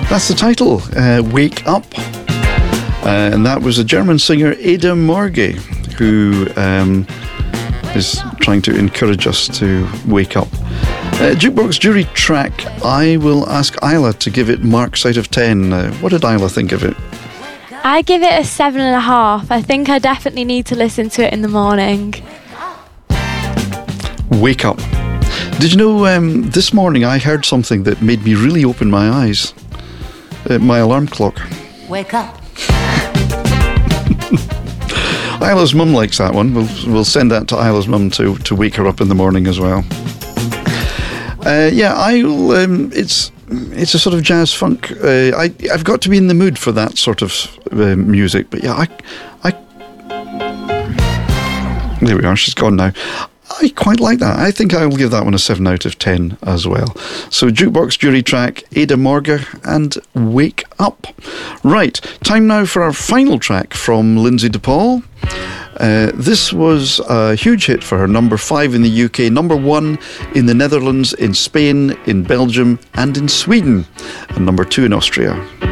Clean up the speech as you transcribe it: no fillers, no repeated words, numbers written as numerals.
That's the title, Wake Up. And that was a German singer, Ada Morge, who is trying to encourage us to wake up. Jukebox Jury track, I will ask Isla to give it marks out of 10. What did Isla think of it? I give it a 7.5. I think I definitely need to listen to it in the morning. Wake Up. Did you know, this morning I heard something that made me really open my eyes. My alarm clock. Wake up. Isla's mum likes that one. We'll send that to Isla's mum to wake her up in the morning as well. It's a sort of jazz funk. I've got to be in the mood for that sort of music. But yeah, I there we are. She's gone now. I quite like that. I think I will give that one a 7 out of 10 as well. So Jukebox Jury track, Ada Morge and Wake Up. Right, time now for our final track from Lindsay DePaul. This was a huge hit for her, number 5 in the UK, number 1 in the Netherlands, in Spain, in Belgium and in Sweden, and number 2 in Austria.